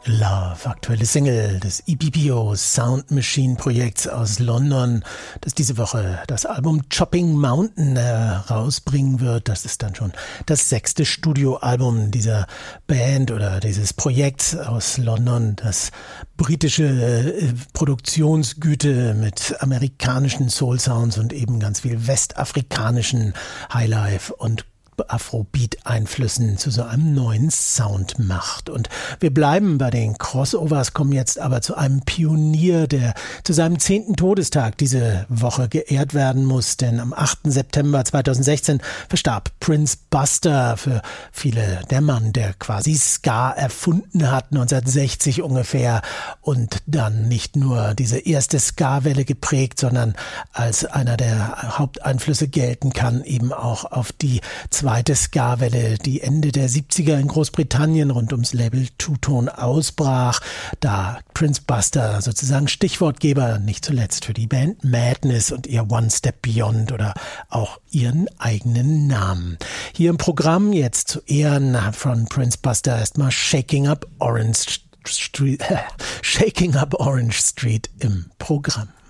Love, aktuelle Single des EPPO Sound Machine Projekts aus London, das diese Woche das Album Chopping Mountain herausbringen wird. Das ist dann schon das 6. Studioalbum dieser Band oder dieses Projekts aus London, das britische Produktionsgüte mit amerikanischen Soul Sounds und eben ganz viel westafrikanischen Highlife und Afrobeat-Einflüssen zu so einem neuen Sound macht. Und wir bleiben bei den Crossovers, kommen jetzt aber zu einem Pionier, der zu seinem 10. Todestag diese Woche geehrt werden muss, denn am 8. September 2016 verstarb Prince Buster, für viele der Mann, der quasi Ska erfunden hat, 1960 ungefähr, und dann nicht nur diese erste Ska-Welle geprägt, sondern als einer der Haupteinflüsse gelten kann, eben auch auf die zweite Ska-Welle, die Ende der 70er in Großbritannien rund ums Label Two-Tone ausbrach, da Prince Buster sozusagen Stichwortgeber nicht zuletzt für die Band Madness und ihr One Step Beyond oder auch ihren eigenen Namen. Hier im Programm jetzt zu Ehren von Prince Buster erstmal Shaking Up Orange Street im Programm.